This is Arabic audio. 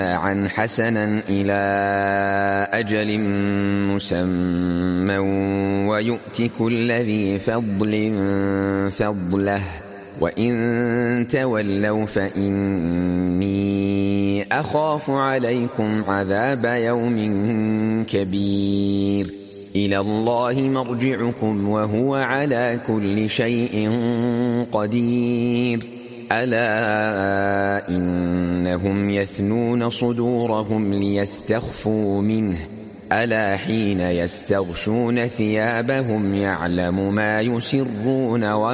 متاعا حسنا إلى أجل مسمى ويؤت كل ذي فضل فضله وإن تولوا فإني أخاف عليكم عذاب يوم كبير إلى الله مرجعكم وهو على كل شيء قدير ألا إنهم يثنون صدورهم ليستخفوا منه ألا حين يستغشون ثيابهم يعلم ما يسرون